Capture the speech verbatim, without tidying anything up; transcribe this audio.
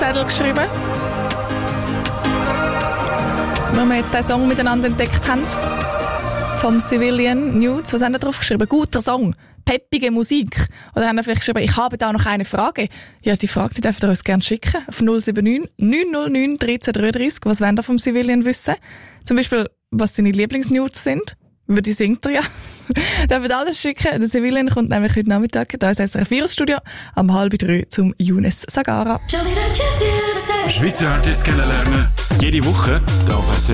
Notizzettel geschrieben. Wenn wir jetzt diesen Song miteinander entdeckt haben. Vom Civilian Nudes. Was haben wir drauf geschrieben? Guter Song. Peppige Musik. Oder haben wir vielleicht geschrieben, ich habe da noch eine Frage. Ja, die Frage, die dürft ihr uns gerne schicken. Auf null sieben neun, neun null neun, eins drei drei drei. Was wollt ihr vom Civilian wissen? Zum Beispiel, was seine Lieblingsnudes sind. Über die singt er ja. Dürft alles schicken. Der Civilian kommt nämlich heute Nachmittag da ins S R F vier Studio am halb drei zum Younes Sagara. Schweizer Artists kennenlernen. Jede Woche hier auf S R F.